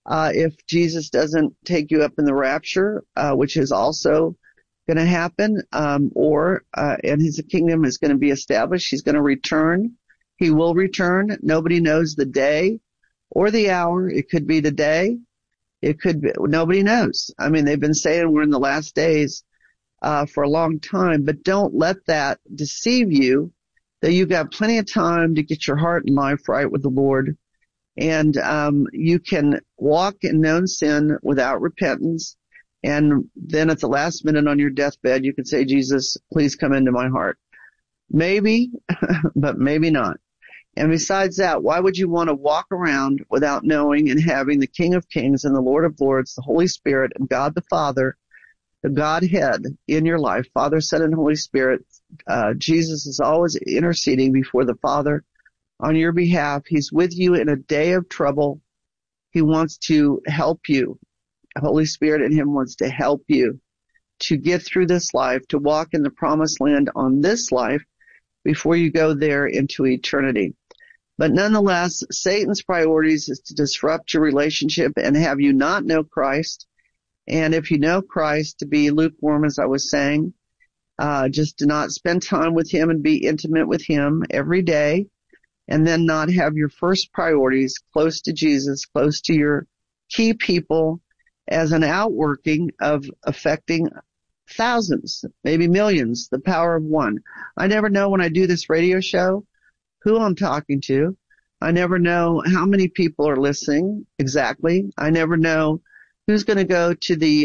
if Jesus doesn't take you up in the rapture, which is also going to happen, and his kingdom is going to be established. He's going to return. He will return. Nobody knows the day or the hour. It could be today. It could be, nobody knows. I mean, they've been saying we're in the last days, for a long time, but don't let that deceive you that you've got plenty of time to get your heart and life right with the Lord. And, you can walk in known sin without repentance. And then at the last minute on your deathbed, you can say, Jesus, please come into my heart. Maybe, but maybe not. And besides that, why would you want to walk around without knowing and having the King of Kings and the Lord of Lords, the Holy Spirit and God the Father, the Godhead in your life, Father, Son, and Holy Spirit? Jesus is always interceding before the Father on your behalf. He's with you in a day of trouble. He wants to help you. Holy Spirit in him wants to help you to get through this life, to walk in the promised land on this life before you go there into eternity. But nonetheless, Satan's priorities is to disrupt your relationship and have you not know Christ. And if you know Christ, to be lukewarm, as I was saying, just to not spend time with him and be intimate with him every day, and then not have your first priorities close to Jesus, close to your key people, as an outworking of affecting thousands, maybe millions, the power of one. I never know when I do this radio show who I'm talking to. I never know how many people are listening exactly. I never know who's going to go to the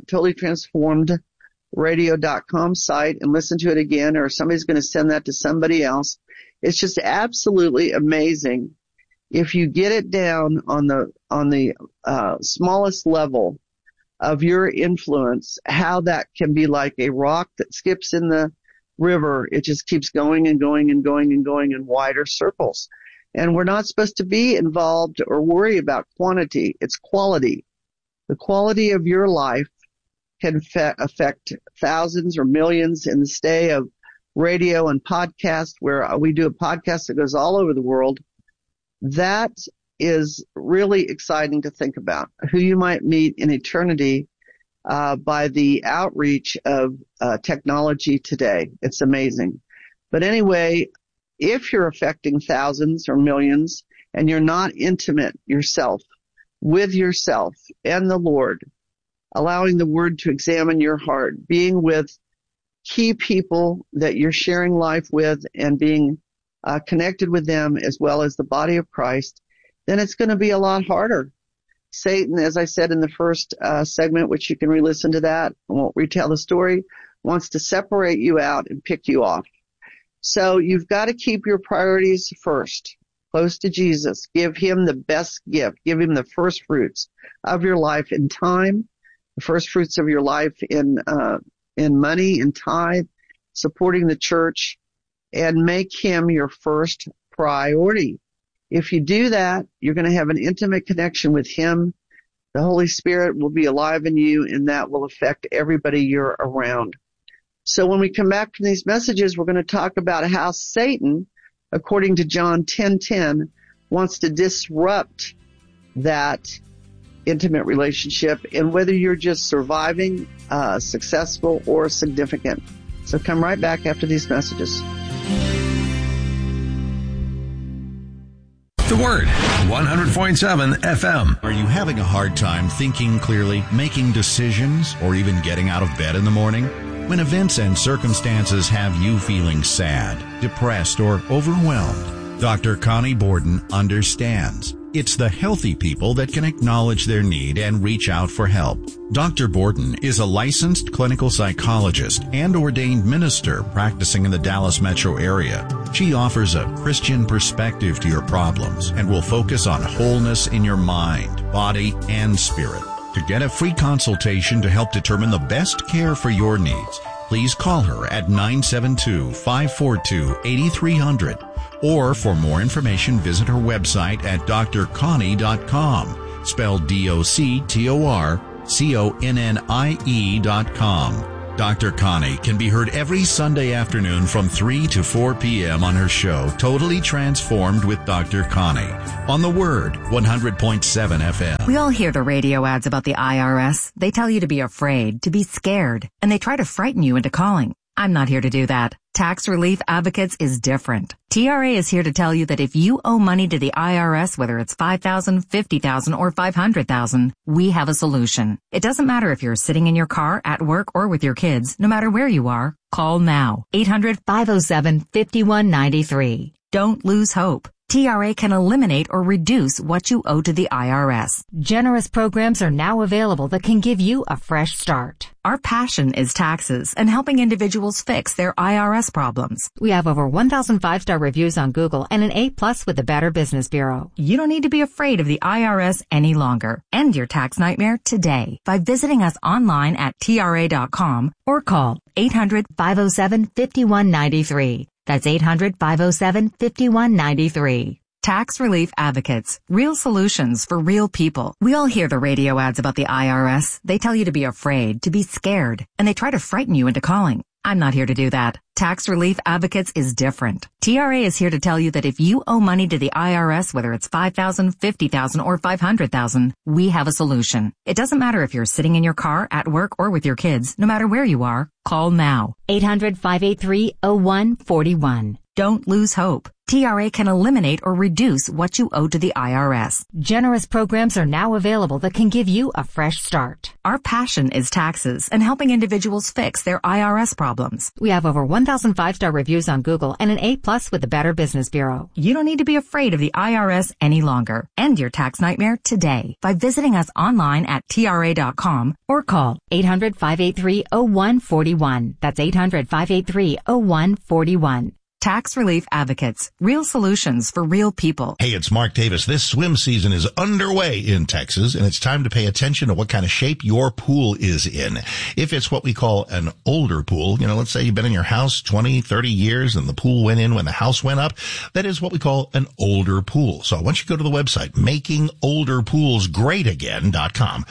totallytransformedradio.com site and listen to it again, or somebody's going to send that to somebody else. It's just absolutely amazing if you get it down on the smallest level of your influence, how that can be like a rock that skips in the river. It just keeps going and going and going and going in wider circles. And we're not supposed to be involved or worry about quantity. It's quality. The quality of your life can affect thousands or millions in this day of radio and podcast, where we do a podcast that goes all over the world. That is really exciting to think about, who you might meet in eternity by the outreach of technology today. It's amazing. But anyway, if you're affecting thousands or millions and you're not intimate yourself with yourself and the Lord, allowing the Word to examine your heart, being with key people that you're sharing life with and being connected with them as well as the body of Christ, then it's going to be a lot harder. Satan, as I said in the first segment, which you can re-listen to that, I won't retell the story, wants to separate you out and pick you off. So you've got to keep your priorities first, close to Jesus. Give him the best gift. Give him the first fruits of your life in time, the first fruits of your life in money, in tithe, supporting the church, and make him your first priority. If you do that, you're going to have an intimate connection with him. The Holy Spirit will be alive in you, and that will affect everybody you're around. So when we come back from these messages, we're going to talk about how Satan, according to John 10:10, wants to disrupt that intimate relationship, and whether you're just surviving, successful, or significant. So come right back after these messages. The Word, 100.7 FM. Are you having a hard time thinking clearly, making decisions, or even getting out of bed in the morning? When events and circumstances have you feeling sad, depressed, or overwhelmed, Dr. Connie Borden understands. It's the healthy people that can acknowledge their need and reach out for help. Dr. Borden is a licensed clinical psychologist and ordained minister practicing in the Dallas metro area. She offers a Christian perspective to your problems and will focus on wholeness in your mind, body, and spirit. To get a free consultation to help determine the best care for your needs, please call her at 972-542-8300. Or for more information, visit her website at drconnie.com, spelled DOCTORCONNIE.com. Dr. Connie can be heard every Sunday afternoon from 3 to 4 p.m. on her show, Totally Transformed with Dr. Connie, on The Word, 100.7 FM. We all hear the radio ads about the IRS. They tell you to be afraid, to be scared, and they try to frighten you into calling. I'm not here to do that. Tax Relief Advocates is different. TRA is here to tell you that if you owe money to the IRS, whether it's $5,000, $50,000, or $500,000, we have a solution. It doesn't matter if you're sitting in your car, at work, or with your kids. No matter where you are, call now. 800-507-5193. Don't lose hope. TRA can eliminate or reduce what you owe to the IRS. Generous programs are now available that can give you a fresh start. Our passion is taxes and helping individuals fix their IRS problems. We have over 1,000 5-star reviews on Google and an A+ with the Better Business Bureau. You don't need to be afraid of the IRS any longer. End your tax nightmare today by visiting us online at TRA.com or call 800-507-5193. That's 800-507-5193. Tax Relief Advocates. Real solutions for real people. We all hear the radio ads about the IRS. They tell you to be afraid, to be scared, and they try to frighten you into calling. I'm not here to do that. Tax Relief Advocates is different. TRA is here to tell you that if you owe money to the IRS, whether it's $5,000, $50,000, or $500,000, we have a solution. It doesn't matter if you're sitting in your car, at work, or with your kids. No matter where you are, call now. 800-583-0141. Don't lose hope. TRA can eliminate or reduce what you owe to the IRS. Generous programs are now available that can give you a fresh start. Our passion is taxes and helping individuals fix their IRS problems. We have over 1,000 5-star reviews on Google and an A+ with the Better Business Bureau. You don't need to be afraid of the IRS any longer. End your tax nightmare today by visiting us online at TRA.com or call 800-583-0141. That's 800-583-0141. Tax Relief Advocates. Real solutions for real people. Hey, it's Mark Davis. This swim season is underway in Texas, and it's time to pay attention to what kind of shape your pool is in. If it's what we call an older pool, let's say you've been in your house 20, 30 years and the pool went in when the house went up, that is what we call an older pool. So I want you to go to the website, makingolderpoolsgreatagain.com,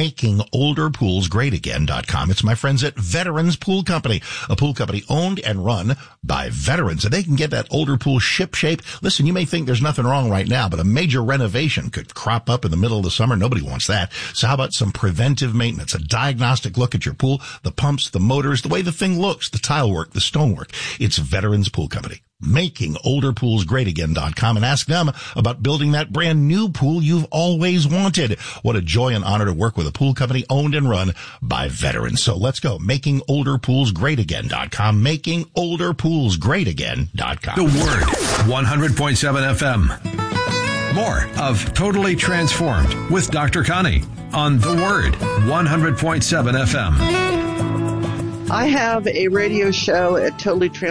makingolderpoolsgreatagain.com. It's my friends at Veterans Pool Company, a pool company owned and run by veterans. And they can get that older pool ship shape. Listen, you may think there's nothing wrong right now, but a major renovation could crop up in the middle of the summer. Nobody wants that. So how about some preventive maintenance, a diagnostic look at your pool, the pumps, the motors, the way the thing looks, the tile work, the stonework. It's Veterans Pool Company. makingolderpoolsgreatagain.com, and ask them about building that brand new pool you've always wanted. What a joy and honor to work with a pool company owned and run by veterans. So let's go. makingolderpoolsgreatagain.com, makingolderpoolsgreatagain.com. The Word, 100.7 FM. More of Totally Transformed with Dr. Connie on The Word, 100.7 FM. I have a radio show at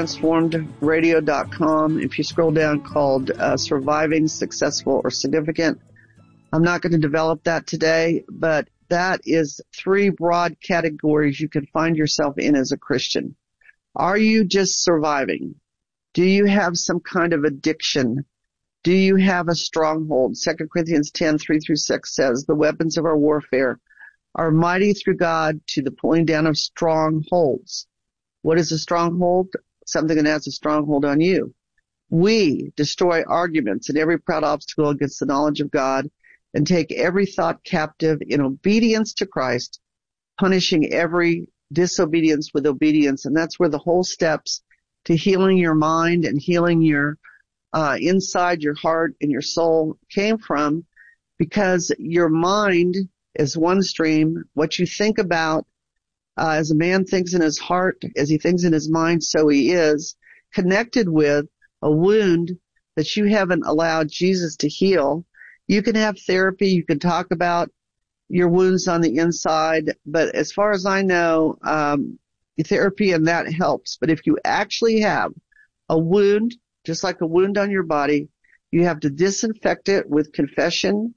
totallytransformedradio.com. If you scroll down, called Surviving, Successful, or Significant. I'm not going to develop that today, but that is 3 broad categories you can find yourself in as a Christian. Are you just surviving? Do you have some kind of addiction? Do you have a stronghold? 2 Corinthians 10, 3-6 says, the weapons of our warfare are mighty through God to the pulling down of strongholds. What is a stronghold? Something that has a stronghold on you. We destroy arguments and every proud obstacle against the knowledge of God and take every thought captive in obedience to Christ, punishing every disobedience with obedience. And that's where the whole steps to healing your mind and healing your inside, your heart, and your soul came from, because your mind is one stream. What you think about, as a man thinks in his heart, as he thinks in his mind, so he is, connected with a wound that you haven't allowed Jesus to heal. You can have therapy. You can talk about your wounds on the inside. But as far as I know, therapy and that helps. But if you actually have a wound, just like a wound on your body, you have to disinfect it with confession,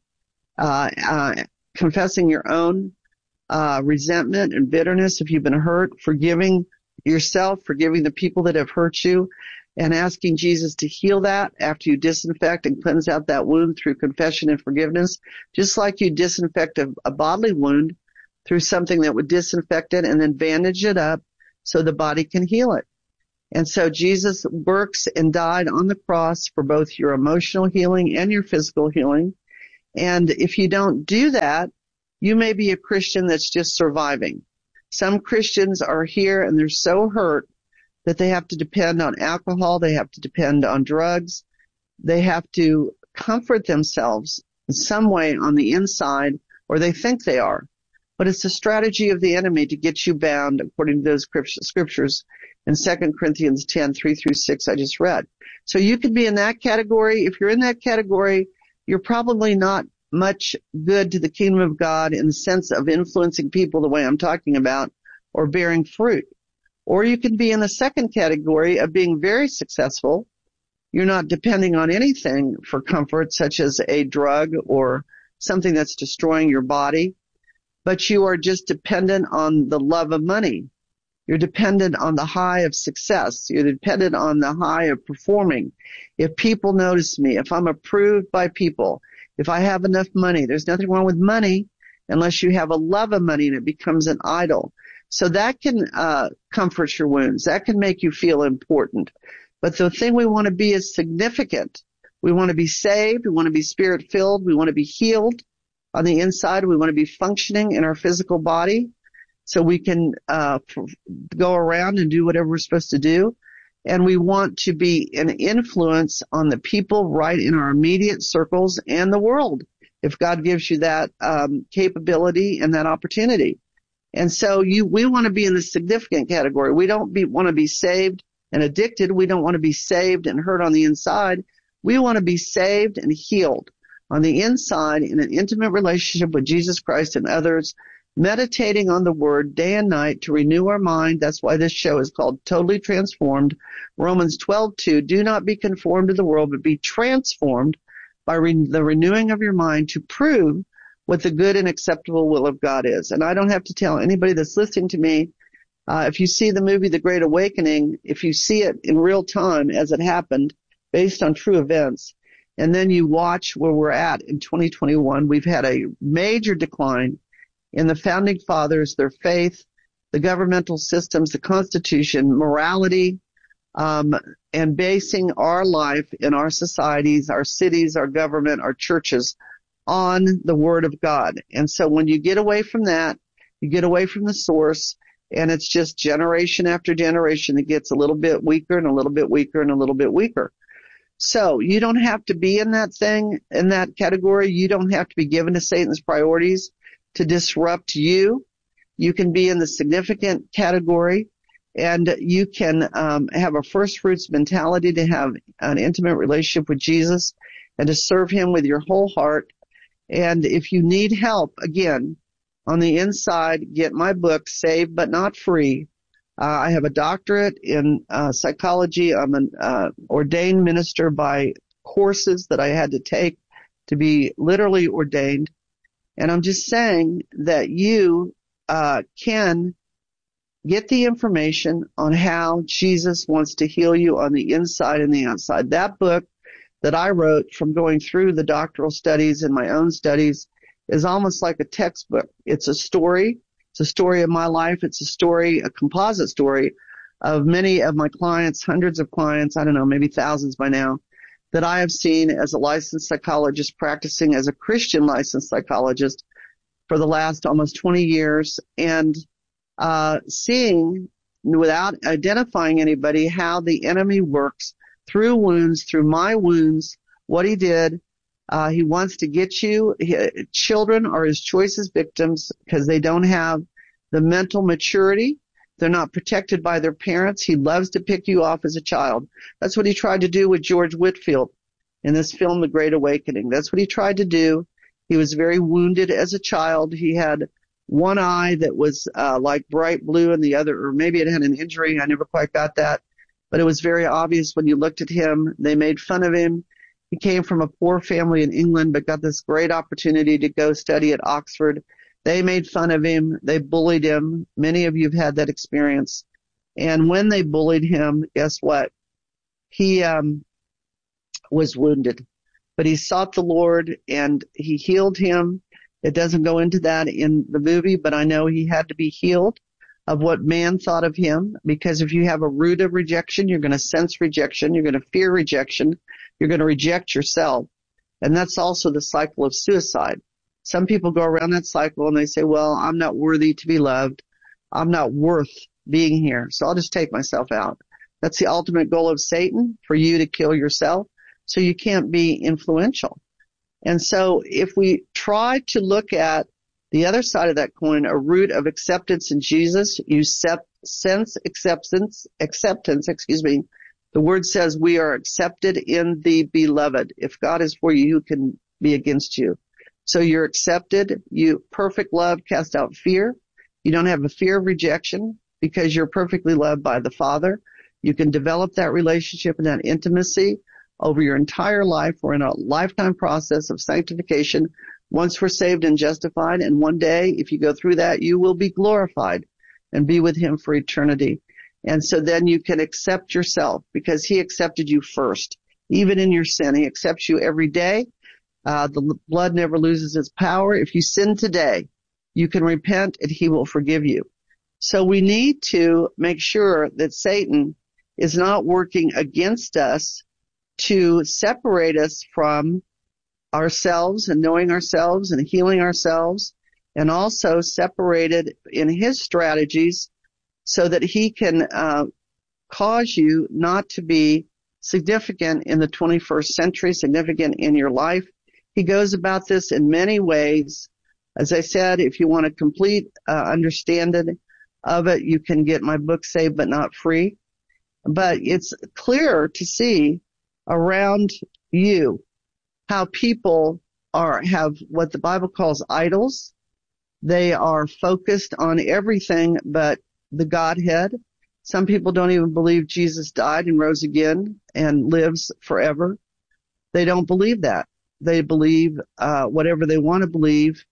confessing your own resentment and bitterness if you've been hurt, forgiving yourself, forgiving the people that have hurt you, and asking Jesus to heal that after you disinfect and cleanse out that wound through confession and forgiveness, just like you disinfect a bodily wound through something that would disinfect it and then bandage it up so the body can heal it. And so Jesus works and died on the cross for both your emotional healing and your physical healing. And if you don't do that, you may be a Christian that's just surviving. Some Christians are here and they're so hurt that they have to depend on alcohol. They have to depend on drugs. They have to comfort themselves in some way on the inside, or they think they are. But it's a strategy of the enemy to get you bound, according to those scriptures in 2 Corinthians 10, 3-6 I just read. So you could be in that category. If you're in that category, you're probably not much good to the kingdom of God in the sense of influencing people the way I'm talking about or bearing fruit. Or you can be in the second category of being very successful. You're not depending on anything for comfort, such as a drug or something that's destroying your body, but you are just dependent on the love of money. You're dependent on the high of success. You're dependent on the high of performing. If people notice me, if I'm approved by people, if I have enough money, there's nothing wrong with money unless you have a love of money and it becomes an idol. So that can comfort your wounds. That can make you feel important. But the thing we want to be is significant. We want to be saved. We want to be spirit-filled. We want to be healed on the inside. We want to be functioning in our physical body so we can go around and do whatever we're supposed to do. And we want to be an influence on the people right in our immediate circles and the world, if God gives you that capability and that opportunity. And so we want to be in the significant category. We don't want to be saved and addicted. We don't want to be saved and hurt on the inside. We want to be saved and healed on the inside in an intimate relationship with Jesus Christ and others, meditating on the word day and night to renew our mind. That's why this show is called Totally Transformed. Romans 12:2, do not be conformed to the world, but be transformed by the renewing of your mind to prove what the good and acceptable will of God is. And I don't have to tell anybody that's listening to me, if you see the movie The Great Awakening, if you see it in real time as it happened, based on true events, and then you watch where we're at in 2021, we've had a major decline in the founding fathers, their faith, the governmental systems, the Constitution, morality, and basing our life in our societies, our cities, our government, our churches on the Word of God. And so when you get away from that, you get away from the source, and it's just generation after generation, it gets a little bit weaker and a little bit weaker and a little bit weaker. So you don't have to be in that thing, in that category. You don't have to be given to Satan's priorities to disrupt you. You can be in the significant category, and you can have a first fruits mentality to have an intimate relationship with Jesus and to serve him with your whole heart. And if you need help, again, on the inside, get my book, Saved But Not Free. I have a doctorate in psychology. I'm an ordained minister by courses that I had to take to be literally ordained. And I'm just saying that you can get the information on how Jesus wants to heal you on the inside and the outside. That book that I wrote from going through the doctoral studies and my own studies is almost like a textbook. It's a story. It's a story of my life. It's a story, a composite story of many of my clients, hundreds of clients, I don't know, maybe thousands by now, that I have seen as a licensed psychologist practicing as a Christian licensed psychologist for the last almost 20 years, and seeing, without identifying anybody, how the enemy works through wounds, through my wounds, what he did. He wants to get you. Children are his choicest victims because they don't have the mental maturity. They're not protected by their parents. He loves to pick you off as a child. That's what he tried to do with George Whitefield in this film, The Great Awakening. That's what he tried to do. He was very wounded as a child. He had one eye that was like bright blue and the other, or maybe it had an injury. I never quite got that. But it was very obvious when you looked at him. They made fun of him. He came from a poor family in England, but got this great opportunity to go study at Oxford. They made fun of him. They bullied him. Many of you have had that experience. And when they bullied him, guess what? He was wounded. But he sought the Lord, and he healed him. It doesn't go into that in the movie, but I know he had to be healed of what man thought of him, because if you have a root of rejection, you're going to sense rejection, you're going to fear rejection, you're going to reject yourself. And that's also the cycle of suicide. Some people go around that cycle and they say, well, I'm not worthy to be loved. I'm not worth being here, so I'll just take myself out. That's the ultimate goal of Satan, for you to kill yourself so you can't be influential. And so if we try to look at the other side of that coin, a root of acceptance in Jesus, you sense acceptance. The word says we are accepted in the beloved. If God is for you, who can be against you? So you're accepted. Perfect love casts out fear. You don't have a fear of rejection because you're perfectly loved by the Father. You can develop that relationship and that intimacy over your entire life. We're in a lifetime process of sanctification. Once we're saved and justified, and one day, if you go through that, you will be glorified and be with him for eternity. And so then you can accept yourself because he accepted you first. Even in your sin, he accepts you every day. The blood never loses its power. If you sin today, you can repent and he will forgive you. So we need to make sure that Satan is not working against us to separate us from ourselves and knowing ourselves and healing ourselves, and also separated in his strategies so that he can cause you not to be significant in the 21st century, significant in your life. He goes about this in many ways. As I said, if you want a complete understanding of it, you can get my book, Saved But Not Free. But it's clear to see around you how people have what the Bible calls idols. They are focused on everything but the Godhead. Some people don't even believe Jesus died and rose again and lives forever. They don't believe that. They believe whatever they want to believe.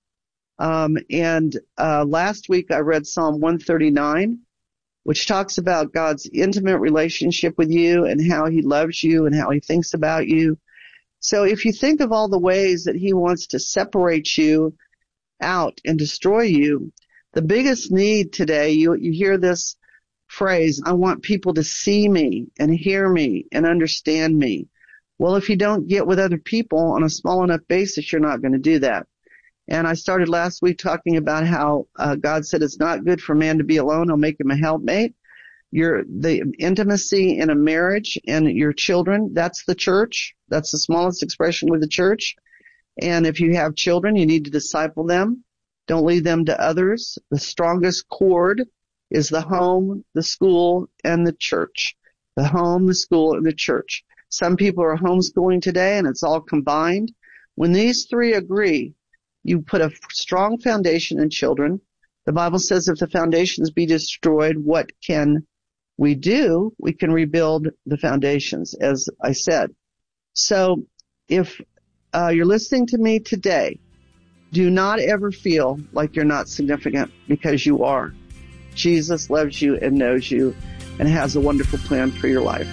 Last week I read Psalm 139, which talks about God's intimate relationship with you and how he loves you and how he thinks about you. So if you think of all the ways that he wants to separate you out and destroy you, the biggest need today, you hear this phrase, I want people to see me and hear me and understand me. Well, if you don't get with other people on a small enough basis, you're not going to do that. And I started last week talking about how God said it's not good for man to be alone. I'll make him a helpmate. The intimacy in a marriage and your children, that's the church. That's the smallest expression with the church. And if you have children, you need to disciple them. Don't leave them to others. The strongest cord is the home, the school, and the church. The home, the school, and the church. Some people are homeschooling today, and it's all combined. When these three agree, you put a strong foundation in children. The Bible says if the foundations be destroyed, what can we do? We can rebuild the foundations, as I said. So if you're listening to me today, do not ever feel like you're not significant, because you are. Jesus loves you and knows you and has a wonderful plan for your life.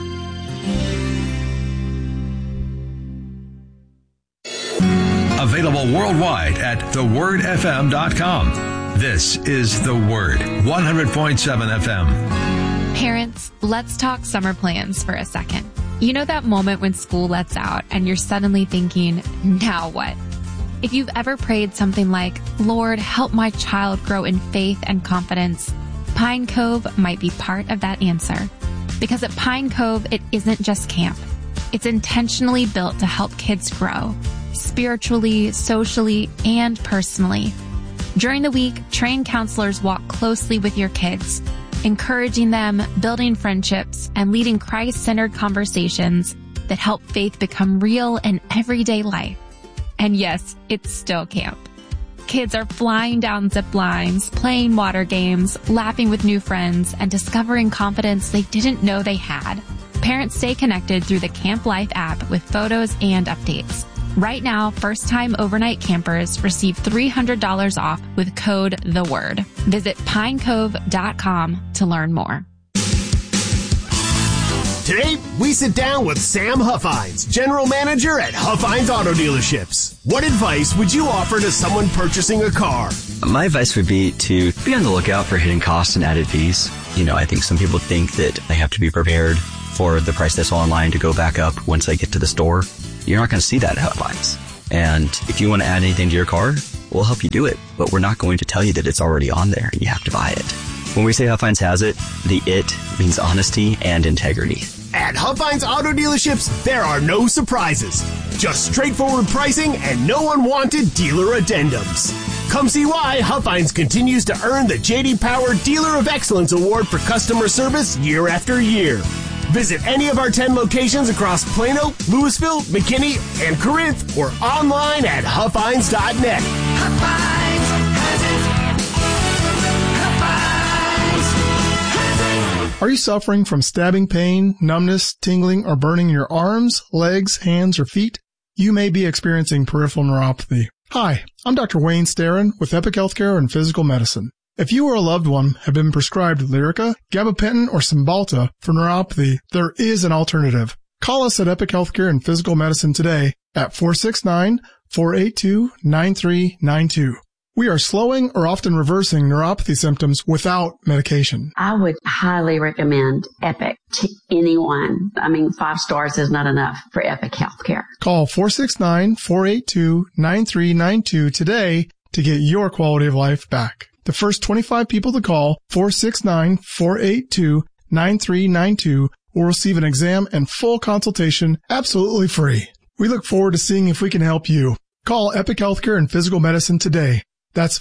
Available worldwide at thewordfm.com. This is The Word, 100.7 FM. Parents, let's talk summer plans for a second. You know that moment when school lets out and you're suddenly thinking, now what? If you've ever prayed something like, Lord, help my child grow in faith and confidence, Pine Cove might be part of that answer. Because at Pine Cove, it isn't just camp. It's intentionally built to help kids grow, spiritually, socially, and personally. During the week, trained counselors walk closely with your kids, encouraging them, building friendships, and leading Christ-centered conversations that help faith become real in everyday life. And yes, it's still camp. Kids are flying down zip lines, playing water games, laughing with new friends, and discovering confidence they didn't know they had. Parents stay connected through the Camp Life app with photos and updates. Right now, first-time overnight campers receive $300 off with code THEWORD. Visit pinecove.com to learn more. Today, we sit down with Sam Huffines, General Manager at Huffines Auto Dealerships. What advice would you offer to someone purchasing a car? My advice would be to be on the lookout for hidden costs and added fees. I think some people think that they have to be prepared for the price that's online to go back up once they get to the store. You're not going to see that at Huffines. And if you want to add anything to your car, we'll help you do it. But we're not going to tell you that it's already on there and you have to buy it. When we say Huffines has it, the it means honesty and integrity. At Huffines Auto Dealerships, there are no surprises. Just straightforward pricing and no unwanted dealer addendums. Come see why Huffines continues to earn the J.D. Power Dealer of Excellence Award for customer service year after year. Visit any of our 10 locations across Plano, Louisville, McKinney, and Corinth, or online at Huffines.net. Huffines has it. Huffines has it. Are you suffering from stabbing pain, numbness, tingling, or burning in your arms, legs, hands, or feet? You may be experiencing peripheral neuropathy. Hi, I'm Dr. Wayne Starrin with Epic Healthcare and Physical Medicine. If you or a loved one have been prescribed Lyrica, gabapentin, or Cymbalta for neuropathy, there is an alternative. Call us at Epic Healthcare and Physical Medicine today at 469-482-9392. We are slowing or often reversing neuropathy symptoms without medication. I would highly recommend Epic to anyone. 5 stars is not enough for Epic Healthcare. Call 469-482-9392 today to get your quality of life back. The first 25 people to call 469-482-9392 will receive an exam and full consultation absolutely free. We look forward to seeing if we can help you. Call Epic Healthcare and Physical Medicine today. That's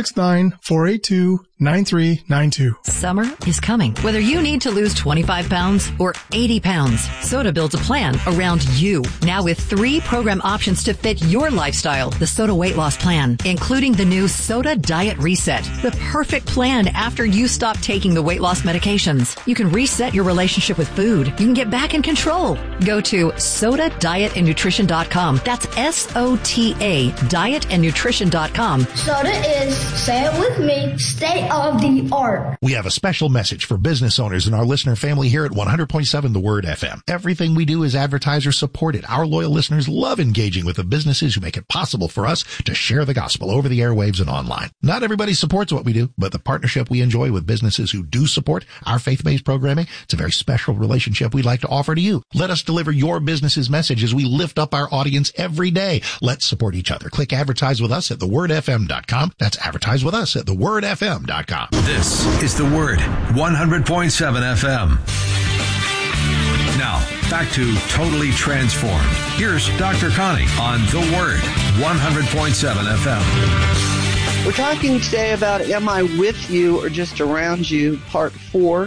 469-482-9392. Summer is coming. Whether you need to lose 25 pounds or 80 pounds, Soda builds a plan around you. Now with 3 program options to fit your lifestyle. The Soda Weight Loss Plan, including the new Soda Diet Reset. The perfect plan after you stop taking the weight loss medications. You can reset your relationship with food. You can get back in control. Go to SodaDietAndNutrition.com. That's SOTA, dietandnutrition.com. Soda is, say it with me, state of the art. We have a special message for business owners and our listener family here at 100.7 The Word FM. Everything we do is advertiser supported. Our loyal listeners love engaging with the businesses who make it possible for us to share the gospel over the airwaves and online. Not everybody supports what we do, but the partnership we enjoy with businesses who do support our faith-based programming, it's a very special relationship we'd like to offer to you. Let us deliver your business's message as we lift up our audience every day. Let's support each other. Click advertise with us at thewordfm.com. That's advertise with us at thewordfm.com. This is The Word, 100.7 FM. Now, back to Totally Transformed. Here's Dr. Connie on The Word, 100.7 FM. We're talking today about Am I With You or Just Around You, Part 4.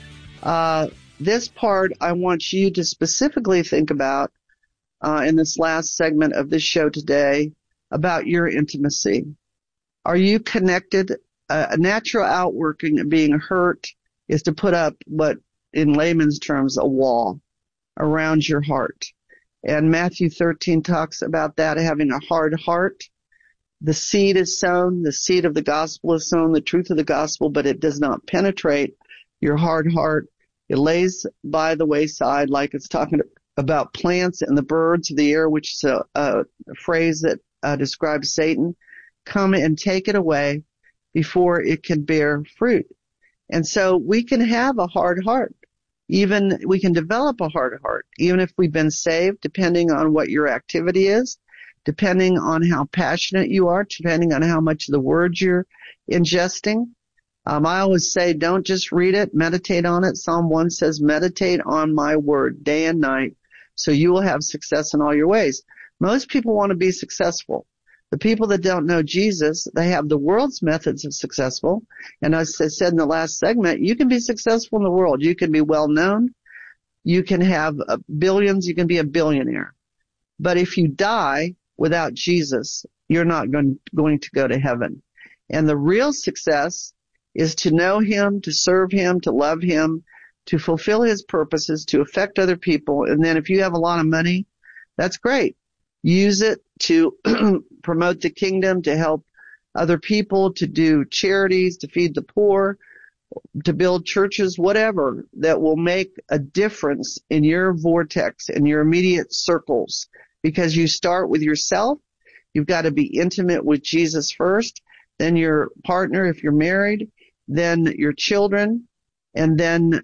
This part I want you to specifically think about in this last segment of this show today about your intimacy. Are you connected? A natural outworking of being hurt is to put up what, in layman's terms, a wall around your heart. And Matthew 13 talks about that, having a hard heart. The seed is sown, the seed of the gospel is sown, the truth of the gospel, but it does not penetrate your hard heart. It lays by the wayside like it's talking about plants and the birds of the air, which is a phrase that describes Satan. Come and take it away before it can bear fruit. And so we can have a hard heart. Even we can develop a hard heart, even if we've been saved, depending on what your activity is, depending on how passionate you are, depending on how much of the word you're ingesting. I always say, don't just read it, meditate on it. Psalm 1 says, meditate on my word day and night, so you will have success in all your ways. Most people want to be successful. The people that don't know Jesus, they have the world's methods of successful. And as I said in the last segment, you can be successful in the world. You can be well known. You can have billions. You can be a billionaire. But if you die without Jesus, you're not going to go to heaven. And the real success is to know him, to serve him, to love him, to fulfill his purposes, to affect other people. And then if you have a lot of money, that's great. Use it to promote the kingdom, to help other people, to do charities, to feed the poor, to build churches, whatever, that will make a difference in your vortex, in your immediate circles. Because you start with yourself. You've got to be intimate with Jesus first, then your partner if you're married, then your children, and then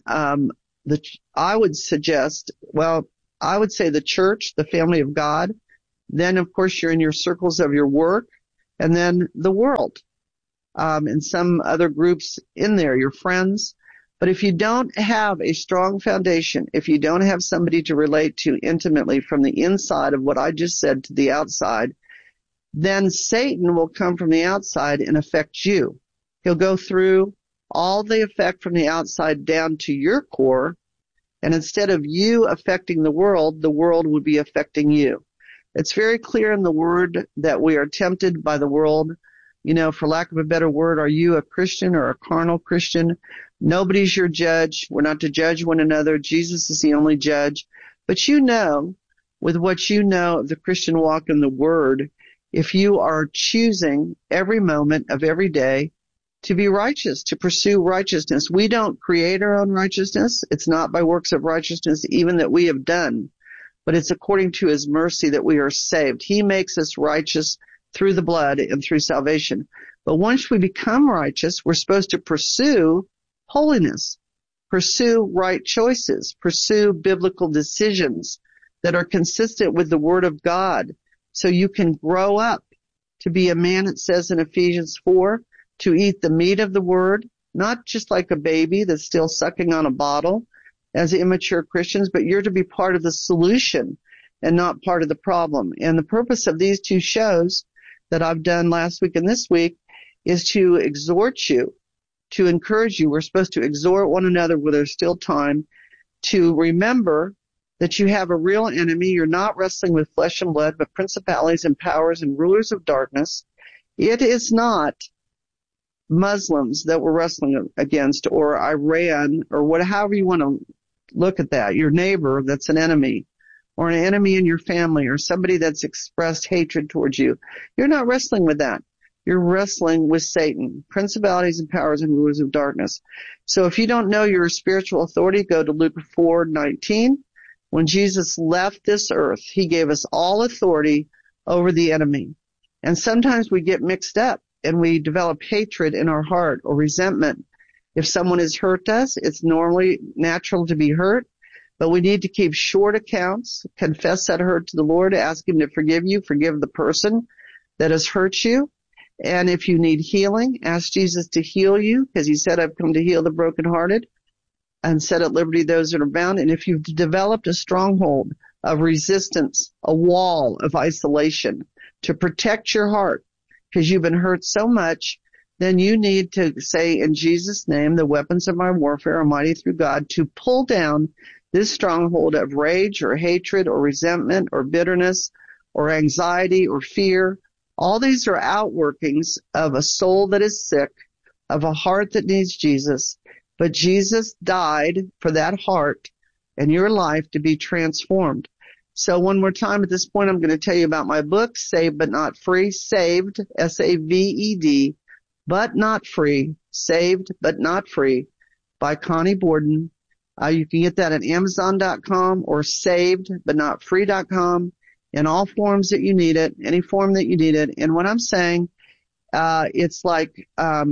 I would say the church, the family of God. Then, of course, you're in your circles of your work, and then the world, and some other groups in there, your friends. But if you don't have a strong foundation, if you don't have somebody to relate to intimately from the inside of what I just said to the outside, then Satan will come from the outside and affect you. He'll go through all the effect from the outside down to your core, and instead of you affecting the world would be affecting you. It's very clear in the Word that we are tempted by the world. You know, for lack of a better word, are you a Christian or a carnal Christian? Nobody's your judge. We're not to judge one another. Jesus is the only judge. But you know, with what you know of the Christian walk in the Word, if you are choosing every moment of every day to be righteous, to pursue righteousness. We don't create our own righteousness. It's not by works of righteousness even that we have done, but it's according to his mercy that we are saved. He makes us righteous through the blood and through salvation. But once we become righteous, we're supposed to pursue holiness, pursue right choices, pursue biblical decisions that are consistent with the Word of God, so you can grow up to be a man, it says in Ephesians 4, to eat the meat of the Word, not just like a baby that's still sucking on a bottle as immature Christians, but you're to be part of the solution and not part of the problem. And the purpose of these two shows that I've done last week and this week is to exhort you, to encourage you. We're supposed to exhort one another where there's still time, to remember that you have a real enemy. You're not wrestling with flesh and blood, but principalities and powers and rulers of darkness. It is not Muslims that we're wrestling against, or Iran, or however you want to look at that. Your neighbor that's an enemy, or an enemy in your family, or somebody that's expressed hatred towards you. You're not wrestling with that. You're wrestling with Satan, principalities and powers and rulers of darkness. So if you don't know your spiritual authority, go to Luke 4:19. When Jesus left this earth, he gave us all authority over the enemy. And sometimes we get mixed up and we develop hatred in our heart or resentment. If someone has hurt us, it's normally natural to be hurt, but we need to keep short accounts, confess that hurt to the Lord, ask him to forgive you, forgive the person that has hurt you. And if you need healing, ask Jesus to heal you, because he said, I've come to heal the brokenhearted and set at liberty those that are bound. And if you've developed a stronghold of resistance, a wall of isolation to protect your heart because you've been hurt so much, then you need to say, in Jesus' name, the weapons of my warfare are mighty through God, to pull down this stronghold of rage or hatred or resentment or bitterness or anxiety or fear. All these are outworkings of a soul that is sick, of a heart that needs Jesus. But Jesus died for that heart and your life to be transformed. So one more time at this point, I'm going to tell you about my book, Saved But Not Free. Saved, S-A-V-E-D, but not free. Saved But Not Free by Connie Borden. You can get that at Amazon.com or savedbutnotfree.com in all forms that you need it, any form that you need it. And what I'm saying, it's like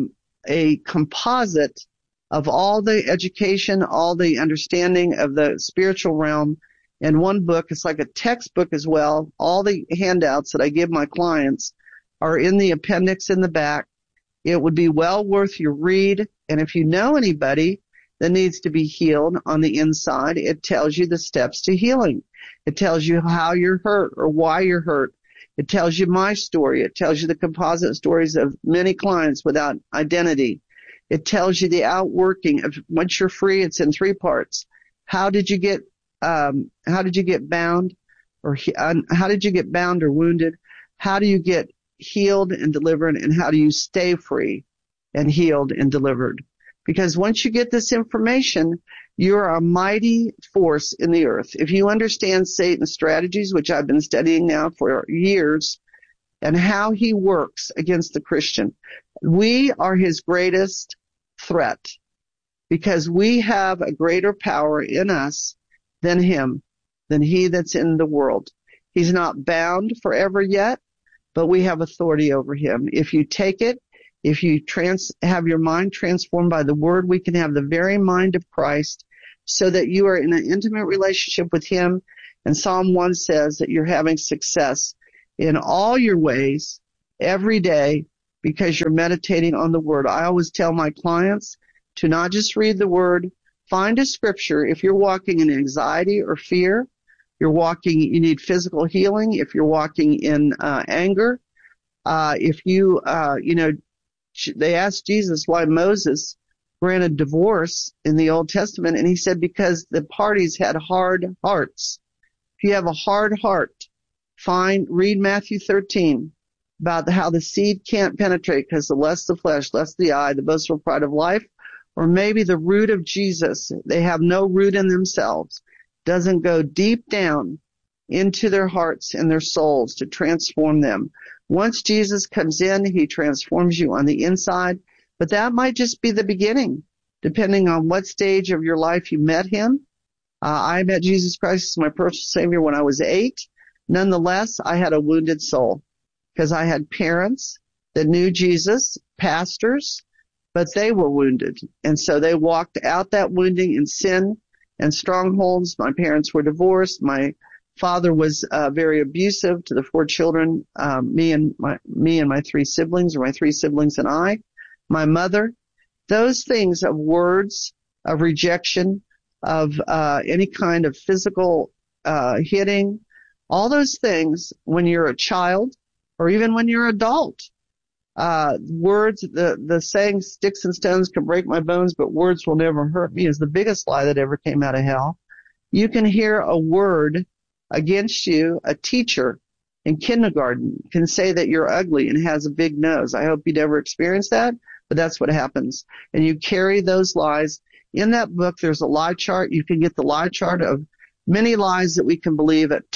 a composite of all the education, all the understanding of the spiritual realm in one book. It's like a textbook as well. All the handouts that I give my clients are in the appendix in the back. It would be well worth your read. And if you know anybody that needs to be healed on the inside, it tells you the steps to healing. It tells you how you're hurt or why you're hurt. It tells you my story. It tells you the composite stories of many clients without identity. It tells you the outworking of once you're free. It's in 3 parts. How did you get bound, or how did you get bound or wounded? How do you get healed and delivered? And how do you stay free and healed and delivered? Because once you get this information, you're a mighty force in the earth. If you understand Satan's strategies, which I've been studying now for years, and how he works against the Christian, we are his greatest threat. because we have a greater power in us than he that's in the world. He's not bound forever yet, but we have authority over him. If you take it, if you have your mind transformed by the word, we can have the very mind of Christ so that you are in an intimate relationship with him. And Psalm 1 says that you're having success in all your ways every day because you're meditating on the word. I always tell my clients to not just read the word, find a scripture. If you're walking in anxiety or fear, you need physical healing. If you're walking in anger, they asked Jesus why Moses granted divorce in the Old Testament, and he said because the parties had hard hearts. If you have a hard heart, read Matthew 13 about how the seed can't penetrate because the lust of the flesh, lust of the eye, the boastful pride of life, or maybe the root of Jesus. They have no root in themselves. Doesn't go deep down into their hearts and their souls to transform them. Once Jesus comes in, he transforms you on the inside, but that might just be the beginning, depending on what stage of your life you met him. I met Jesus Christ as my personal Savior when I was 8. Nonetheless, I had a wounded soul because I had parents that knew Jesus, pastors, but they were wounded. And so they walked out that wounding in sin and strongholds. My parents were divorced. My father was very abusive to the 4 children, me and my 3 siblings, or my 3 siblings and I. My mother, those things of words, of rejection, of any kind of physical hitting, all those things when you're a child or even when you're an adult. Words, the saying, sticks and stones can break my bones, but words will never hurt me, is the biggest lie that ever came out of hell. You can hear a word against you. A teacher in kindergarten can say that you're ugly and has a big nose. I hope you never experience that, but that's what happens. And you carry those lies. In that book, there's a lie chart. You can get the lie chart of many lies that we can believe at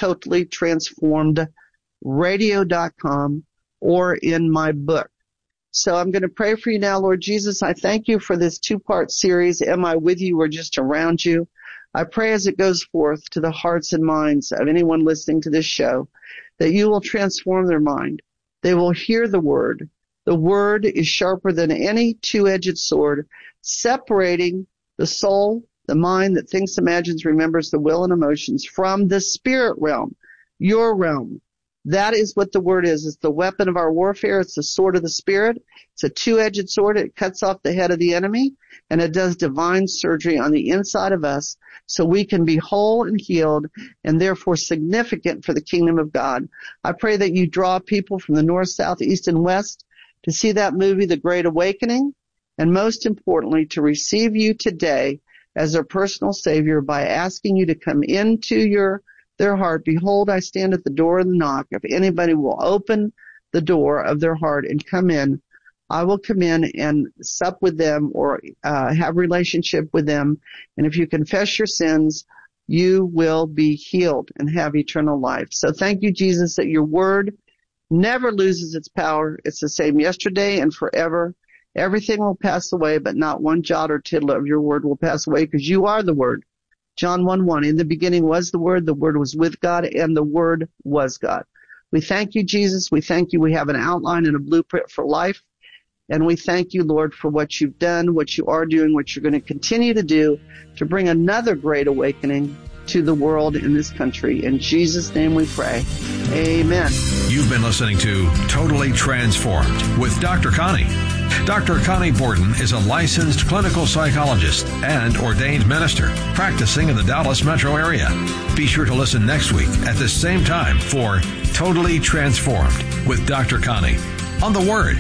totallytransformedradio.com or in my book. So I'm going to pray for you now, Lord Jesus. I thank you for this 2-part series, Am I With You or Just Around You? I pray as it goes forth to the hearts and minds of anyone listening to this show that you will transform their mind. They will hear the word. The word is sharper than any 2-edged sword, separating the soul, the mind that thinks, imagines, remembers, the will and emotions from the spirit realm, your realm. That is what the word is. It's the weapon of our warfare. It's the sword of the spirit. It's a 2-edged sword. It cuts off the head of the enemy, and it does divine surgery on the inside of us so we can be whole and healed and therefore significant for the kingdom of God. I pray that you draw people from the north, south, east, and west to see that movie, The Great Awakening, and most importantly, to receive you today as their personal Savior by asking you to come into their heart. Behold, I stand at the door and knock. If anybody will open the door of their heart and come in, I will come in and sup with them or have relationship with them. And if you confess your sins, you will be healed and have eternal life. So thank you, Jesus, that your word never loses its power. It's the same yesterday and forever. Everything will pass away, but not one jot or tittle of your word will pass away because you are the word. John 1:1, in the beginning was the word was with God, and the word was God. We thank you, Jesus. We thank you. We have an outline and a blueprint for life. And we thank you, Lord, for what you've done, what you are doing, what you're going to continue to do to bring another great awakening to the world in this country. In Jesus' name we pray. Amen. You've been listening to Totally Transformed with Dr. Connie. Dr. Connie Borden is a licensed clinical psychologist and ordained minister practicing in the Dallas metro area. Be sure to listen next week at the same time for Totally Transformed with Dr. Connie on The Word,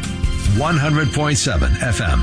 100.7 FM.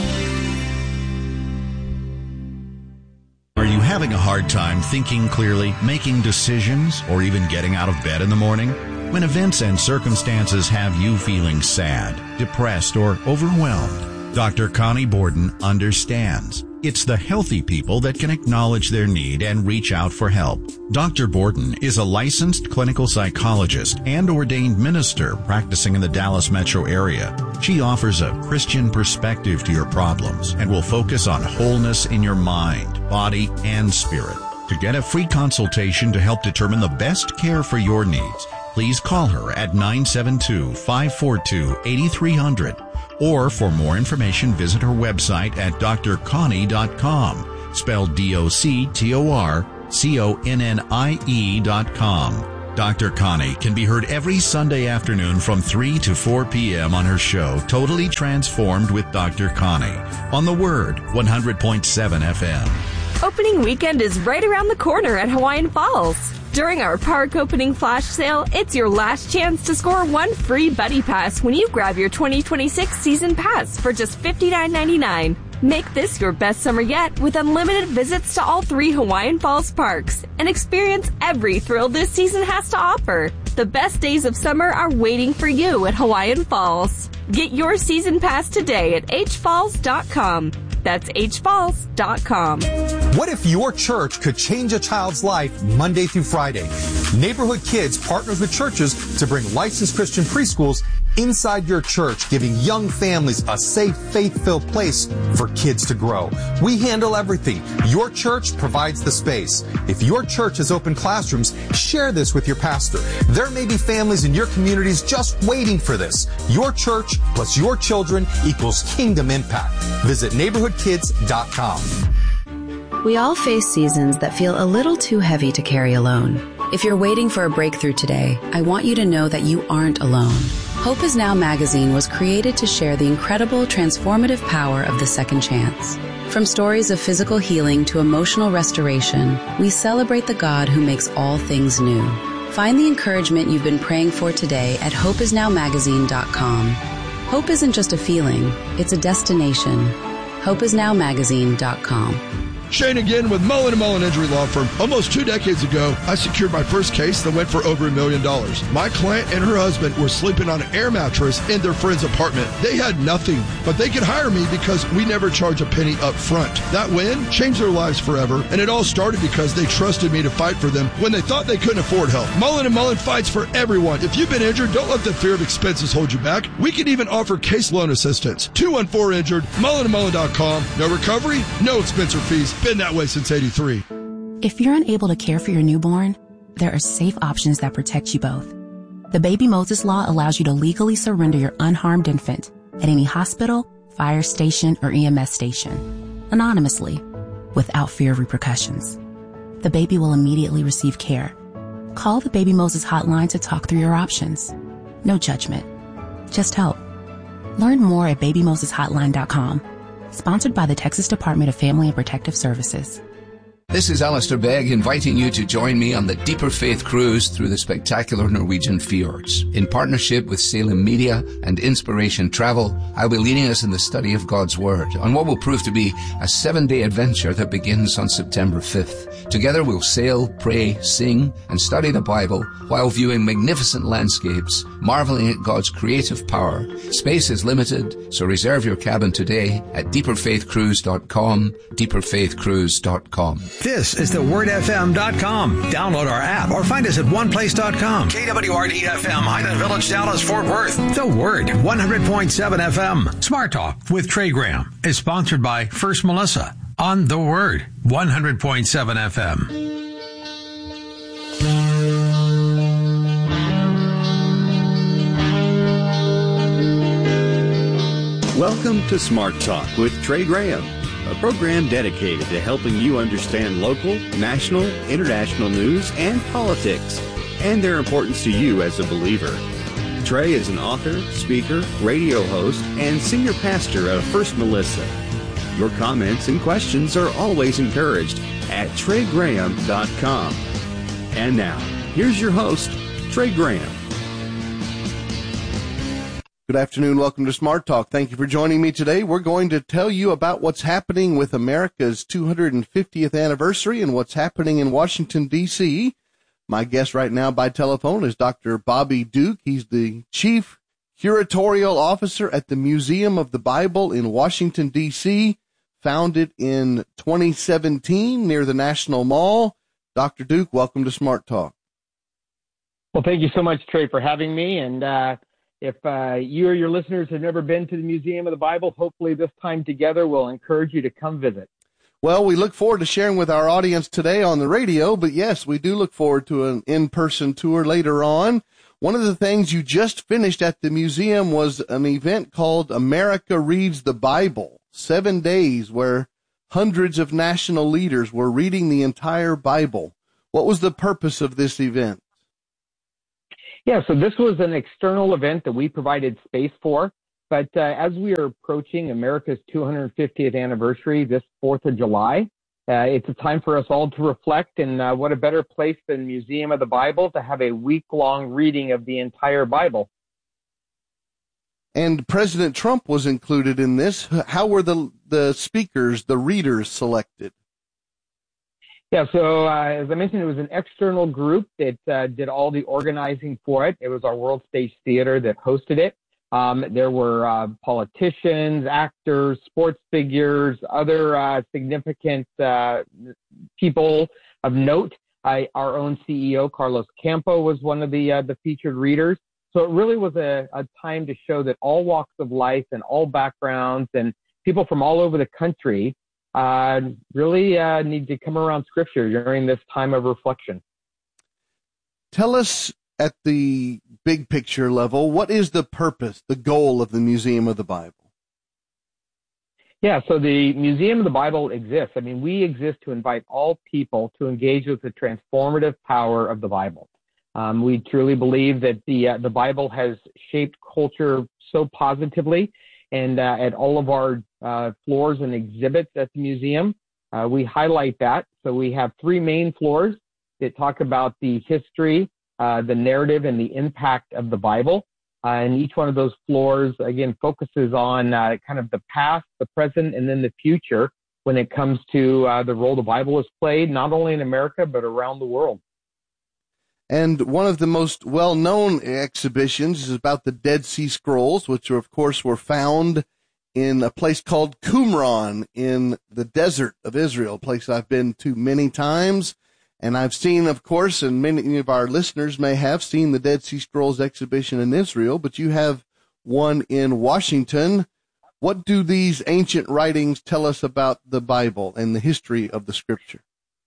Are you having a hard time thinking clearly, making decisions, or even getting out of bed in the morning? When events and circumstances have you feeling sad, depressed, or overwhelmed, Dr. Connie Borden understands. It's the healthy people that can acknowledge their need and reach out for help. Dr. Borden is a licensed clinical psychologist and ordained minister practicing in the Dallas metro area. She offers a Christian perspective to your problems and will focus on wholeness in your mind, body, and spirit. To get a free consultation to help determine the best care for your needs, please call her at 972-542-8300. Or for more information, visit her website at drconnie.com, spelled DOCTORCONNIE.com. Dr. Connie can be heard every Sunday afternoon from 3 to 4 p.m. on her show, Totally Transformed with Dr. Connie, on The Word, 100.7 FM. Opening weekend is right around the corner at Hawaiian Falls. During our park opening flash sale, it's your last chance to score one free Buddy Pass when you grab your 2026 season pass for just $59.99. Make this your best summer yet with unlimited visits to all 3 Hawaiian Falls parks and experience every thrill this season has to offer. The best days of summer are waiting for you at Hawaiian Falls. Get your season pass today at hfalls.com. That's hfalls.com. What if your church could change a child's life Monday through Friday? Neighborhood Kids partners with churches to bring licensed Christian preschools inside your church, giving young families a safe, faith-filled place for kids to grow. We handle everything. Your church provides the space. If your church has open classrooms, share this with your pastor. There may be families in your communities just waiting for this. Your church plus your children equals kingdom impact. Visit neighborhoodkids.com. We all face seasons that feel a little too heavy to carry alone. If you're waiting for a breakthrough today, I want you to know that you aren't alone. Hope Is Now magazine was created to share the incredible transformative power of the second chance. From stories of physical healing to emotional restoration, we celebrate the God who makes all things new. Find the encouragement you've been praying for today at hopeisnowmagazine.com. Hope isn't just a feeling, it's a destination. hopeisnowmagazine.com. Shane again with Mullen & Mullen Injury Law Firm. Almost 2 decades ago, I secured my first case that went for over $1 million. My client and her husband were sleeping on an air mattress in their friend's apartment. They had nothing, but they could hire me because we never charge a penny up front. That win changed their lives forever, and it all started because they trusted me to fight for them when they thought they couldn't afford help. Mullen & Mullen fights for everyone. If you've been injured, don't let the fear of expenses hold you back. We can even offer case loan assistance. 214-INJURED, mullenandmullen.com. No recovery, no expense or fees. Been that way since '83. If you're unable to care for your newborn, there are safe options that protect you both. The Baby Moses Law allows you to legally surrender your unharmed infant at any hospital, fire station, or EMS station, anonymously, without fear of repercussions. The baby will immediately receive care. Call the Baby Moses hotline to talk through your options. No judgment, just help. Learn more at babymoseshotline.com. Sponsored by the Texas Department of Family and Protective Services. This is Alistair Begg inviting you to join me on the Deeper Faith Cruise through the spectacular Norwegian fjords. In partnership with Salem Media and Inspiration Travel, I'll be leading us in the study of God's Word on what will prove to be a 7-day adventure that begins on September 5th. Together we'll sail, pray, sing, and study the Bible while viewing magnificent landscapes, marveling at God's creative power. Space is limited, so reserve your cabin today at deeperfaithcruise.com, deeperfaithcruise.com. This is thewordfm.com. Download our app or find us at oneplace.com. KWRD-FM, Highland Village, Dallas, Fort Worth. The Word, 100.7 FM. Smart Talk with Trey Graham is sponsored by First Melissa on The Word, 100.7 FM. Welcome to Smart Talk with Trey Graham, a program dedicated to helping you understand local, national, international news and politics, and their importance to you as a believer. Trey is an author, speaker, radio host, and senior pastor of First Melissa. Your comments and questions are always encouraged at TreyGraham.com. And now, here's your host, Trey Graham. Good afternoon. Welcome to Smart Talk. Thank you for joining me today. We're going to tell you about what's happening with America's 250th anniversary and what's happening in Washington, D.C. My guest right now by telephone is Dr. Bobby Duke. He's the Chief Curatorial Officer at the Museum of the Bible in Washington, D.C., founded in 2017 near the National Mall. Dr. Duke, welcome to Smart Talk. Well, thank you so much, Trey, for having me. And if you or your listeners have never been to the Museum of the Bible, hopefully this time together we'll encourage you to come visit. Well, we look forward to sharing with our audience today on the radio, but yes, we do look forward to an in-person tour later on. One of the things you just finished at the museum was an event called America Reads the Bible, 7 days where hundreds of national leaders were reading the entire Bible. What was the purpose of this event? Yeah, so this was an external event that we provided space for. But as we are approaching America's 250th anniversary this 4th of July, it's a time for us all to reflect, and what a better place than Museum of the Bible to have a week-long reading of the entire Bible. And President Trump was included in this. How were the speakers, the readers, selected? Yeah, so as I mentioned, it was an external group that did all the organizing for it. It was our World Stage Theater that hosted it. There were politicians, actors, sports figures, other significant people of note. Our own CEO, Carlos Campo, was one of the featured readers. So it really was a time to show that all walks of life and all backgrounds and people from all over the country really need to come around Scripture during this time of reflection. Tell us, at the big picture level, what is the purpose, the goal of the Museum of the Bible? Yeah, so the Museum of the Bible exists. I mean, we exist to invite all people to engage with the transformative power of the Bible. We truly believe that the Bible has shaped culture so positively, and at all of our floors and exhibits at the museum, we highlight that. So we have 3 main floors that talk about the history, the narrative, and the impact of the Bible. And each one of those floors, again, focuses on kind of the past, the present, and then the future when it comes to the role the Bible has played, not only in America, but around the world. And one of the most well-known exhibitions is about the Dead Sea Scrolls, which, of course, were found in a place called Qumran in the desert of Israel, a place I've been to many times. And I've seen, of course, and many of our listeners may have seen the Dead Sea Scrolls exhibition in Israel, but you have one in Washington. What do these ancient writings tell us about the Bible and the history of the Scripture?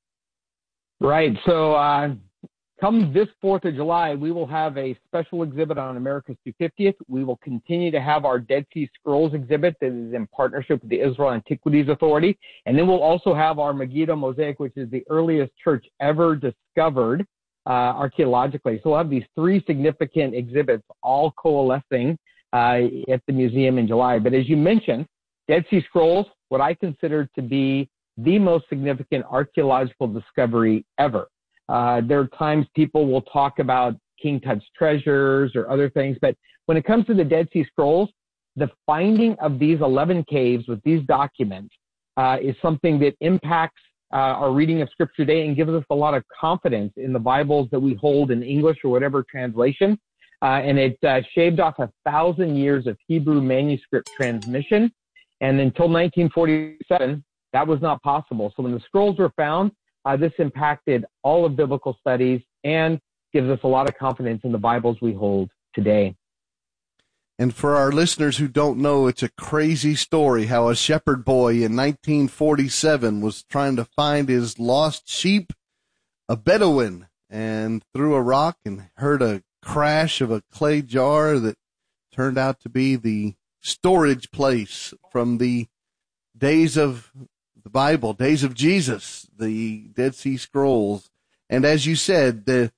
Right. So come this 4th of July, we will have a special exhibit on America's 250th. We will continue to have our Dead Sea Scrolls exhibit that is in partnership with the Israel Antiquities Authority. And then we'll also have our Megiddo Mosaic, which is the earliest church ever discovered archaeologically. So we'll have these 3 significant exhibits all coalescing at the museum in July. But as you mentioned, Dead Sea Scrolls, what I consider to be the most significant archaeological discovery ever. There are times people will talk about King Tut's treasures or other things, but when it comes to the Dead Sea Scrolls, the finding of these 11 caves with these documents is something that impacts our reading of Scripture today and gives us a lot of confidence in the Bibles that we hold in English or whatever translation. And it shaved off 1,000 years of Hebrew manuscript transmission. And until 1947, that was not possible. So when the scrolls were found, this impacted all of biblical studies and gives us a lot of confidence in the Bibles we hold today. And for our listeners who don't know, it's a crazy story how a shepherd boy in 1947 was trying to find his lost sheep, a Bedouin, and threw a rock and heard a crash of a clay jar that turned out to be the storage place from the days of the Bible, days of Jesus, the Dead Sea Scrolls. And as you said, the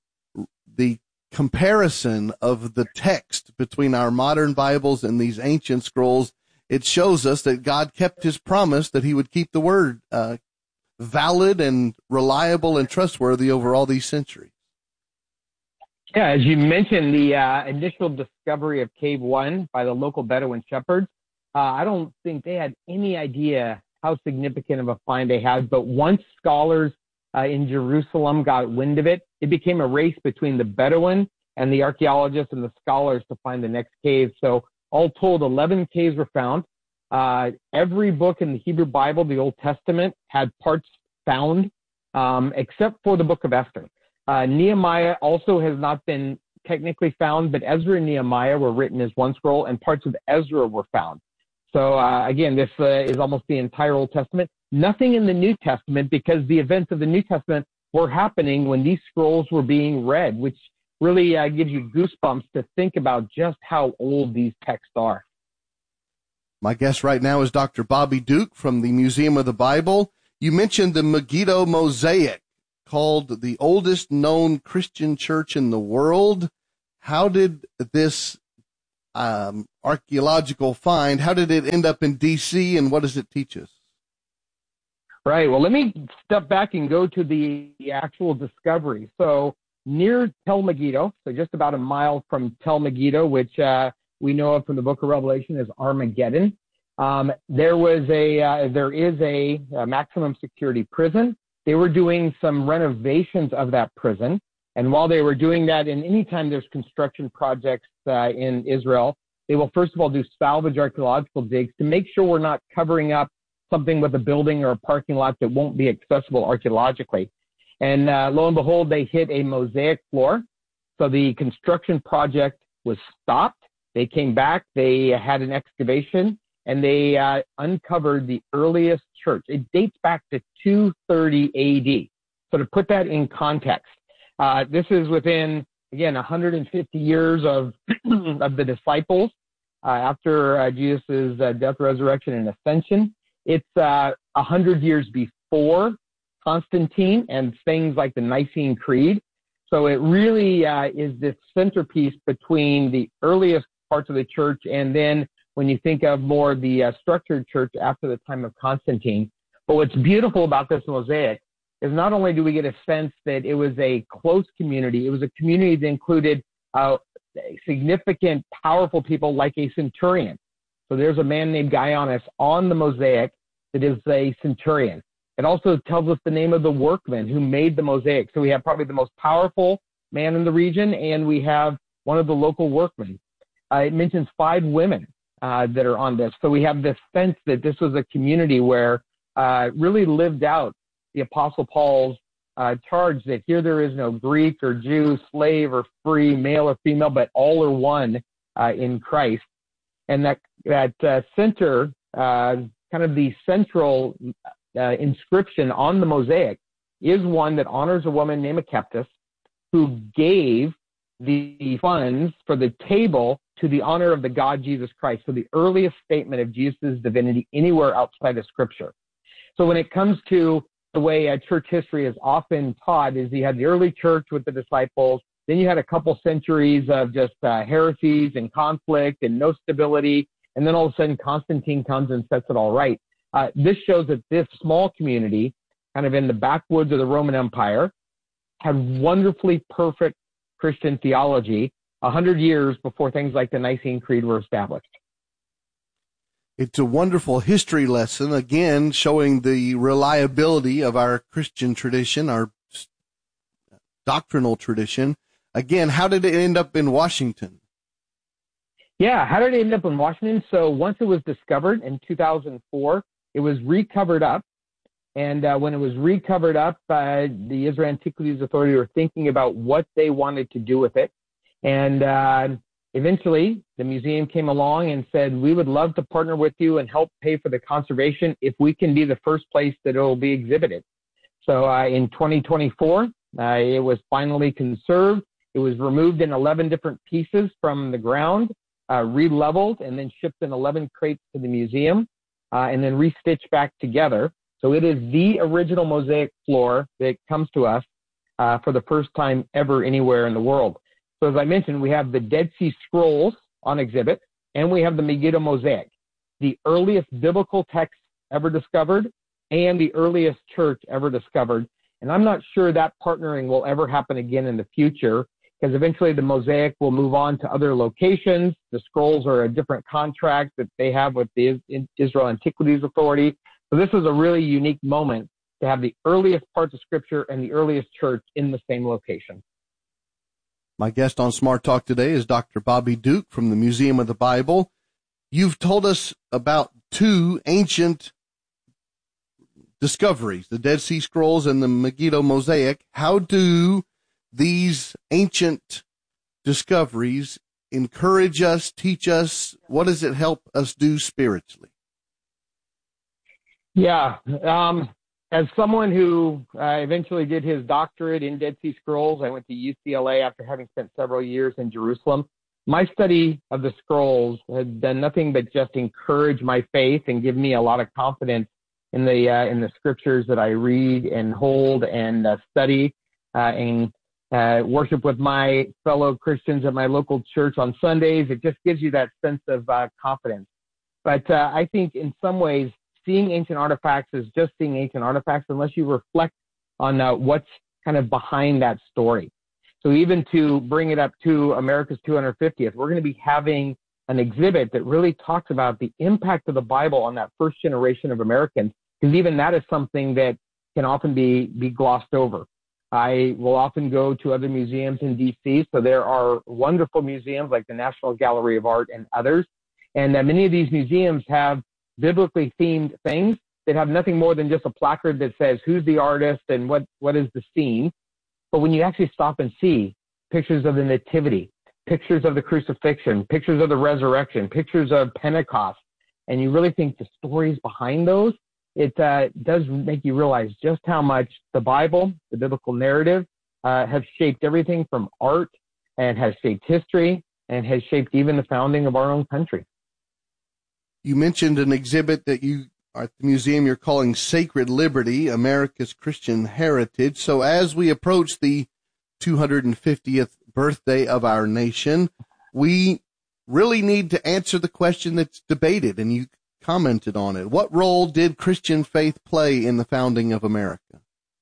comparison of the text between our modern Bibles and these ancient scrolls, it shows us that God kept his promise that he would keep the word valid and reliable and trustworthy over all these centuries. Yeah, as you mentioned, the initial discovery of Cave 1 by the local Bedouin shepherds, I don't think they had any idea how significant of a find they had. But once scholars in Jerusalem got wind of it, it became a race between the Bedouin and the archaeologists and the scholars to find the next cave. So all told, 11 caves were found. Every book in the Hebrew Bible, the Old Testament, had parts found, except for the book of Esther. Nehemiah also has not been technically found, but Ezra and Nehemiah were written as one scroll, and parts of Ezra were found. So again, this is almost the entire Old Testament. Nothing in the New Testament, because the events of the New Testament were happening when these scrolls were being read, which really gives you goosebumps to think about just how old these texts are. My guest right now is Dr. Bobby Duke from the Museum of the Bible. You mentioned the Megiddo Mosaic, called the oldest known Christian church in the world. How did this archaeological find, how did it end up in D.C., and what does it teach us? Right. Well, let me step back and go to the actual discovery. So near Tel Megiddo, so just about a mile from Tel Megiddo, which we know of from the book of Revelation as Armageddon, there is a maximum security prison. They were doing some renovations of that prison. And while they were doing that, and anytime there's construction projects in Israel, they will first of all do salvage archaeological digs to make sure we're not covering up something with a building or a parking lot that won't be accessible archaeologically. And lo and behold, they hit a mosaic floor. So the construction project was stopped. They came back, they had an excavation, and they uncovered the earliest church. It dates back to 230 AD. So to put that in context, this is within, again, 150 years of of the disciples after Jesus' death, resurrection, and ascension. It's 100 years before Constantine and things like the Nicene Creed. So it really is this centerpiece between the earliest parts of the church and then when you think of more the structured church after the time of Constantine. But what's beautiful about this mosaic is not only do we get a sense that it was a close community, it was a community that included significant, powerful people like a centurion. So there's a man named Gaius on the mosaic that is a centurion. It also tells us the name of the workman who made the mosaic. So we have probably the most powerful man in the region, and we have one of the local workmen. It mentions 5 women that are on this. So we have this sense that this was a community where really lived out the Apostle Paul's charge that here there is no Greek or Jew, slave or free, male or female, but all are one in Christ. And that center, kind of the central inscription on the mosaic is one that honors a woman named Akeptus who gave the funds for the table to the honor of the God Jesus Christ. So the earliest statement of Jesus' divinity anywhere outside of Scripture. So when it comes to the way church history is often taught is you had the early church with the disciples, then you had a couple centuries of just heresies and conflict and no stability, and then all of a sudden Constantine comes and sets it all right. This shows that this small community, kind of in the backwoods of the Roman Empire, had wonderfully perfect Christian theology 100 years before things like the Nicene Creed were established. It's a wonderful history lesson, again, showing the reliability of our Christian tradition, our doctrinal tradition. Again, how did it end up in Washington? Yeah, how did it end up in Washington? So once it was discovered in 2004, it was recovered up. And when it was recovered up, the Israel Antiquities Authority were thinking about what they wanted to do with it. And eventually, the museum came along and said, we would love to partner with you and help pay for the conservation if we can be the first place that it will be exhibited. So in 2024, it was finally conserved. It was removed in 11 different pieces from the ground, re-leveled, and then shipped in 11 crates to the museum, and then restitched back together. So it is the original mosaic floor that comes to us for the first time ever anywhere in the world. So as I mentioned, we have the Dead Sea Scrolls on exhibit, and we have the Megiddo Mosaic, the earliest biblical text ever discovered and the earliest church ever discovered. And I'm not sure that partnering will ever happen again in the future, because eventually the mosaic will move on to other locations. The scrolls are a different contract that they have with the Israel Antiquities Authority. So this is a really unique moment to have the earliest parts of Scripture and the earliest church in the same location. My guest on Smart Talk today is Dr. Bobby Duke from the Museum of the Bible. You've told us about two ancient discoveries, the Dead Sea Scrolls and the Megiddo Mosaic. How do these ancient discoveries encourage us, teach us? What does it help us do spiritually? Yeah. As someone who eventually did his doctorate in Dead Sea Scrolls, I went to UCLA after having spent several years in Jerusalem. My study of the scrolls has done nothing but just encourage my faith and give me a lot of confidence in the scriptures that I read and hold and study and worship with my fellow Christians at my local church on Sundays. It just gives you that sense of confidence. But I think in some ways, seeing ancient artifacts is just seeing ancient artifacts unless you reflect on what's kind of behind that story. So even to bring it up to America's 250th, we're going to be having an exhibit that really talks about the impact of the Bible on that first generation of Americans, because even that is something that can often be glossed over. I will often go to other museums in D.C., so there are wonderful museums like the National Gallery of Art and others, and many of these museums have biblically themed things that have nothing more than just a placard that says who's the artist and what is the scene. But when you actually stop and see pictures of the Nativity, pictures of the crucifixion, pictures of the resurrection, pictures of Pentecost, and you really think the stories behind those, it does make you realize just how much the Bible, the biblical narrative, have shaped everything from art and has shaped history and has shaped even the founding of our own country. You mentioned an exhibit that you at the museum you're calling Sacred Liberty, America's Christian Heritage. So as we approach the 250th birthday of our nation, we really need to answer the question that's debated, and you commented on it. What role did Christian faith play in the founding of America?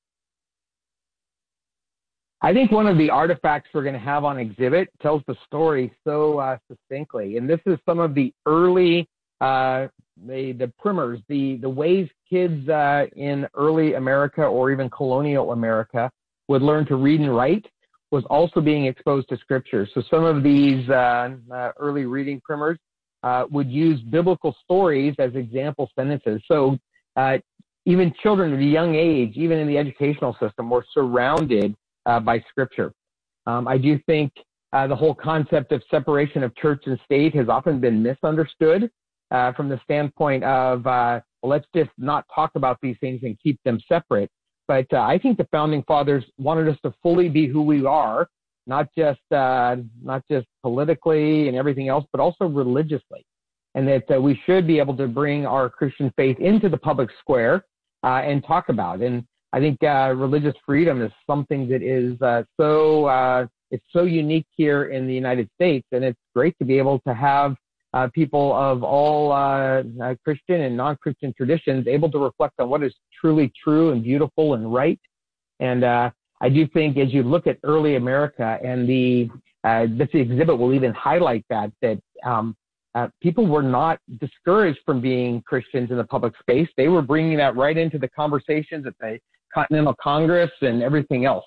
I think one of the artifacts we're going to have on exhibit tells the story so succinctly. And this is some of the early the primers, the ways kids in early America or even colonial America would learn to read and write was also being exposed to scripture. So some of these early reading primers would use biblical stories as example sentences. So even children at a young age, even in the educational system, were surrounded by scripture. I do think the whole concept of separation of church and state has often been misunderstood. From the standpoint of, let's just not talk about these things and keep them separate. But I think the founding fathers wanted us to fully be who we are, not just politically and everything else, but also religiously, and that we should be able to bring our Christian faith into the public square and talk about. And I think religious freedom is something that is it's so unique here in the United States, and it's great to be able to have people of all Christian and non-Christian traditions able to reflect on what is truly true and beautiful and right. And I do think as you look at early America, and this exhibit will even highlight that people were not discouraged from being Christians in the public space. They were bringing that right into the conversations at the Continental Congress and everything else.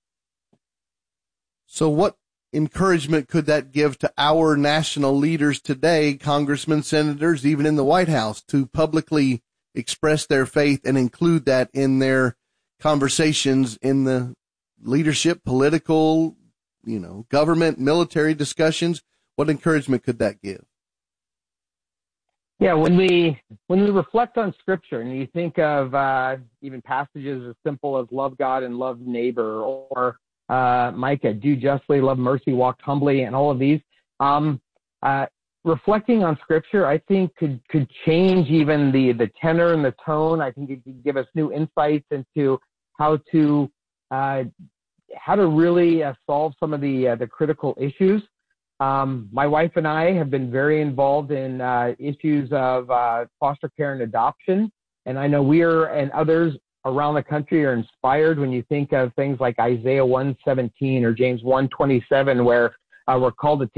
So what encouragement could that give to our national leaders today, congressmen, senators, even in the White House, to publicly express their faith and include that in their conversations in the leadership, political, government, military discussions? What encouragement could that give? Yeah, when we reflect on Scripture and you think of even passages as simple as love God and love neighbor, or Micah, do justly, love mercy, walk humbly, and all of these. Reflecting on Scripture, I think, could change even the tenor and the tone. I think it could give us new insights into how to really solve some of the critical issues. My wife and I have been very involved in issues of foster care and adoption, and I know we and others around the country are inspired when you think of things like Isaiah 1:17 or James 1:27, where we're called to